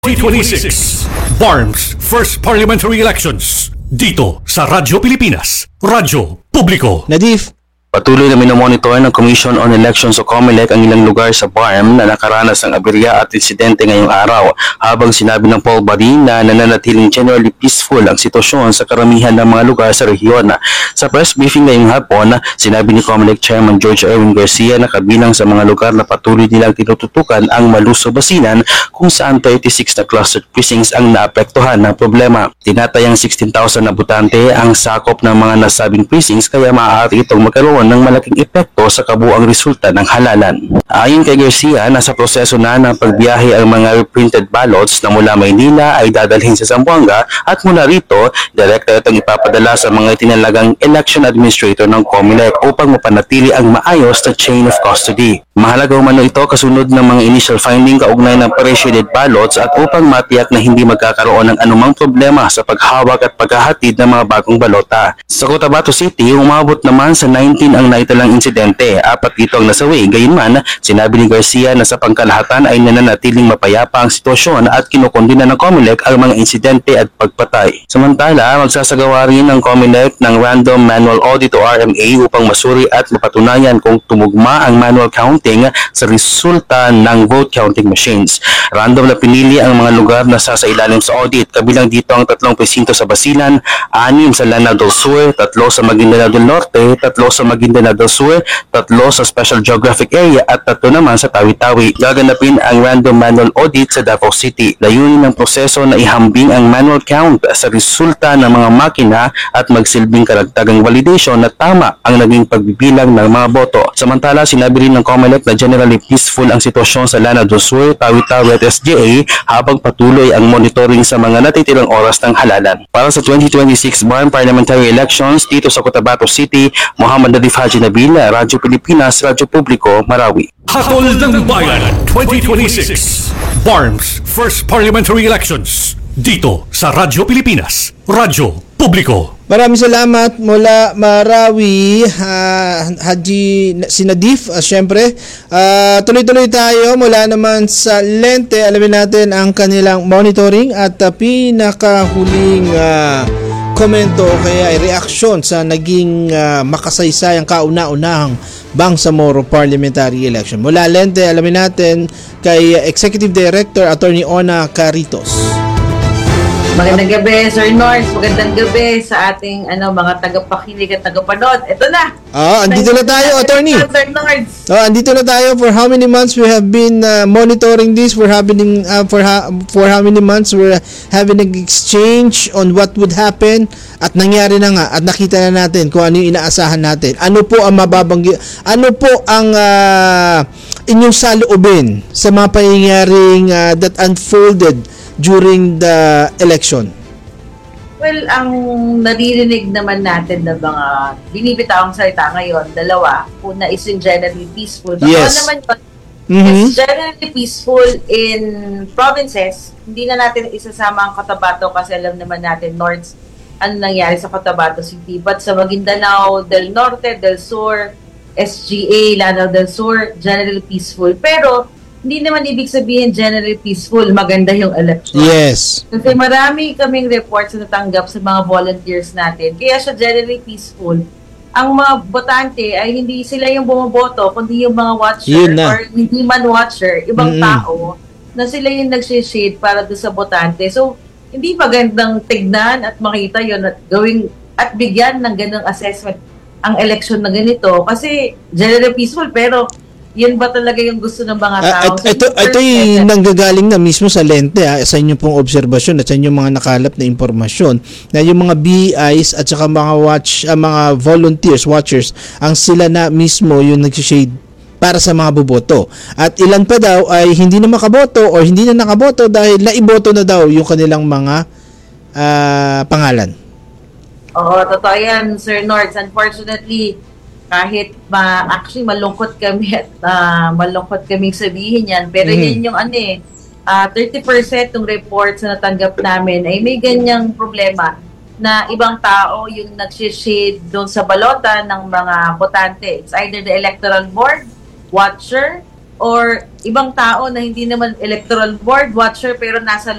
2026 BARM's First Parliamentary Elections dito sa Radyo Pilipinas, Radyo Publiko. Nadif, patuloy na minomonitor ng Commission on Elections o COMELEC ang ilang lugar sa BARM na nakaranas ng aberya at insidente ngayong araw, habang sinabi ng poll body na nananatiling generally peaceful ang sitwasyon sa karamihan ng mga lugar sa rehiyon. Sa press briefing ngayong hapon, sinabi ni COMELEC Chairman George Erwin Garcia na kabilang sa mga lugar na patuloy nilang tinututukan ang Maluso Basilan, kung saan 36 na clustered precincts ang naapektuhan ng problema. Tinatayang 16,000 na botante ang sakop ng mga nasabing precincts, kaya maaari itong magkaroon ng malaking epekto sa kabuang resulta ng halalan. Ayon kay Garcia, nasa proseso na ng pagbiyahe ang mga reprinted ballots na mula Maynila ay dadalhin sa Zamboanga, at mula rito, direkta itong ipapadala sa mga itinalagang election administrator ng COMELEC upang mapanatili ang maayos na chain of custody. Mahalaga umano ito kasunod ng mga initial finding kaugnay ng pre-shaded ballots at upang matiyak na hindi magkakaroon ng anumang problema sa paghawak at paghahatid ng mga bagong balota. Sa Cotabato City, umabot naman sa 19 ang naitalang insidente, 4 dito ang nasawi. Gayunman, sinabi ni Garcia na sa pangkalahatan ay nananatiling mapayapa ang sitwasyon at kinukondina ng COMELEC ang mga insidente at pagpatay. Samantala, magsasagawa rin ng COMELEC ng Random Manual Audit o RMA upang masuri at mapatunayan kung tumugma ang manual counting sa resulta ng vote counting machines. Random na pinili ang mga lugar na sasailalim sa audit, kabilang dito ang 3 presinto sa Basilan, 6 sa Lanao del Sur, 3 sa Maguindanao del Norte, 3 sa Maguindanao del Sur, 3 sa Special Geographic Area at 3 naman sa Tawi-Tawi. Gaganapin ang random manual audit sa Davao City. Layunin ng proseso na ihambing ang manual count sa resulta ng mga makina at magsilbing karagtagang validation na tama ang naging pagbibilang ng mga boto. Samantala, sinabi rin ng COMELEC na generally peaceful ang sitwasyon sa Lanao del Sur, Tawi-Tawi at SGA, habang patuloy ang monitoring sa mga natitirang oras ng halalan. Para sa 2026 BARM Parliamentary Elections dito sa Cotabato City, Muhammad Nadif Haji Nabil, Radyo Pilipinas, Radyo Publiko, Marawi. Hatol ng Bayan 2026 BARM's First Parliamentary Elections dito sa Radyo Pilipinas, Radyo Publiko. maraming salamat mula Marawi, Haji Sinadif. Siyempre, tuloy-tuloy tayo mula naman sa Lente. Alamin natin ang kanilang monitoring at pinakahuling komento kaya ay reaksyon sa naging makasaysayang kauna-unahang Bangsamoro Parliamentary Election. Mula Lente, alamin natin kay Executive Director Attorney Ona Caritos. Magandang gabi, Sir Norris. Magandang gabi sa ating mga tagapakinig at tagapanood. Ito na. Andito na tayo, Attorney. Sir Norris. Andito na tayo. For how many months we have been monitoring this? For how many months we're having an exchange on what would happen? At nangyari na nga at nakita na natin kung ano yung inaasahan natin. Ano po ang ano po ang inyong saloobin sa mga pangyayaring that unfolded during the election? Well, ang naririnig naman natin na mga binibitawang salita ngayon, dalawa. Una is in generally peaceful. Yes. Naman yun, is generally peaceful in provinces. Hindi na natin isasama ang Cotabato kasi alam naman natin North ano nangyari sa Cotabato City. But sa Maguindanao del Norte, del Sur, SGA, Lanao del Sur, generally peaceful. Pero hindi naman ibig sabihin generally peaceful, maganda yung election. Yes. Kasi marami kaming reports na natanggap sa mga volunteers natin. Kaya siya generally peaceful. Ang mga botante ay hindi sila yung bumoboto, kundi yung mga watcher or hindi man watcher, ibang tao, na sila yung nagsishade para doon sa botante. So, hindi magandang tignan at makita yun at gawing at bigyan ng ganung assessment ang election na ganito. Kasi generally peaceful, pero yun ba talaga yung gusto ng mga tao? Ito yung nanggagaling na mismo sa Lente sa inyong pong obserbasyon at sa inyong mga nakalap na impormasyon na yung mga BIs at saka mga volunteers, watchers, ang sila na mismo yung nagsishade para sa mga boboto. At ilan pa daw ay hindi na makaboto or hindi na nakaboto dahil naiboto na daw yung kanilang mga pangalan. Oo, totoo yan, Sir Nords. Unfortunately, kahit actually malungkot kami at malungkot kaming sabihin yan, pero yan yung 30% ng reports na natanggap namin ay may ganyang problema na ibang tao yung nagsishade doon sa balota ng mga botante. It's either the electoral board, watcher, or ibang tao na hindi naman electoral board watcher pero nasa